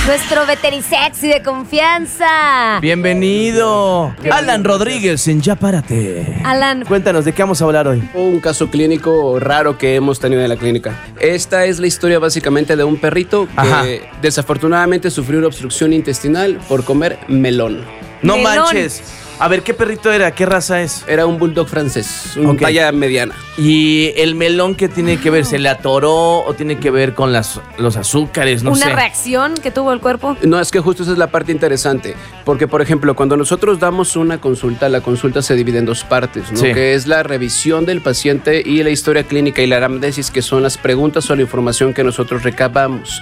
Nuestro veterisexy de confianza. Bienvenido. Alan Rodríguez en Ya Párate. Alan, Cuéntanos, ¿de qué vamos a hablar hoy? Un caso clínico raro que hemos tenido en la clínica. Esta es la historia básicamente de un perrito que desafortunadamente sufrió una obstrucción intestinal por comer melón. No Melón. manches. A ver, ¿qué perrito era? ¿Qué raza es? Era un bulldog francés, una Ok. talla mediana. ¿Y el melón qué tiene que ver? ¿Se le atoró o tiene que ver con los azúcares? No una sé. reacción que tuvo el cuerpo. No, es que justo esa es la parte interesante, porque por ejemplo, cuando nosotros damos una consulta, la consulta se divide en dos partes, ¿no? Sí. Que es la revisión del paciente y la historia clínica y la anamnesis, que son las preguntas o la información que nosotros recabamos.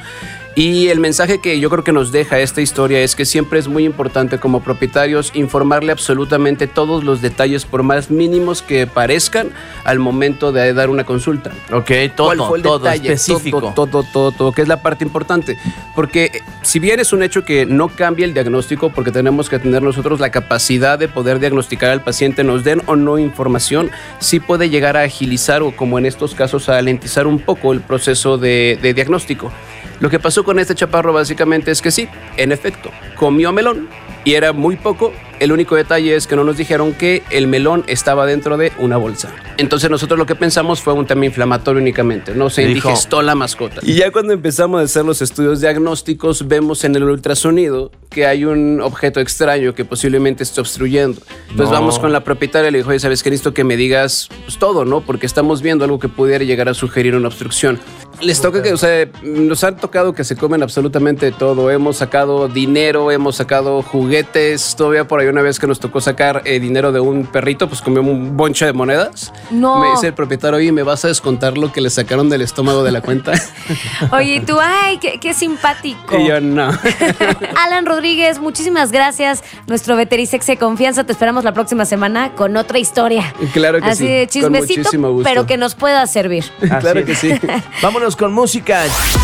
Y el mensaje que yo creo que nos deja esta historia es que siempre es muy importante como propietarios informarle absolutamente todos los detalles, por más mínimos que parezcan, al momento de dar una consulta. Ok, ¿Cuál todo, fue el todo detalle? específico. Todo, que es la parte importante. Porque si bien es un hecho que no cambia el diagnóstico, porque tenemos que tener nosotros la capacidad de poder diagnosticar al paciente, nos den o no información, sí puede llegar a agilizar o, como en estos casos, a alentizar un poco el proceso de diagnóstico. Lo que pasó con este chaparro básicamente es que sí, en efecto, comió melón y era muy poco. El único detalle es que no nos dijeron que el melón estaba dentro de una bolsa. Entonces nosotros lo que pensamos fue un tema inflamatorio únicamente, no se Dijo. indigestó la mascota. Y ya cuando empezamos a hacer los estudios diagnósticos, vemos en el ultrasonido que hay un objeto extraño que posiblemente esté obstruyendo. Entonces No. vamos con la propietaria y le dijo, oye, ¿sabes qué? Necesito que me digas pues, todo, ¿no? Porque estamos viendo algo que pudiera llegar a sugerir una obstrucción. Les toca que, o sea, nos han tocado que se comen absolutamente todo. Hemos sacado dinero, hemos sacado juguetes. Todavía por ahí una vez que nos tocó sacar dinero de un perrito, pues comió un bonche de monedas. No. Me dice el propietario, oye, ¿me vas a descontar lo que le sacaron del estómago de la cuenta? Oye, y tú, ay, qué simpático. Y yo, no. Alan Rodríguez, muchísimas gracias. Nuestro veterisexy de confianza. Te esperamos la próxima semana con otra historia. Claro que Así sí, de con chismecito, muchísimo gusto. pero que nos pueda servir. Así Claro es. que sí. Vámonos con música.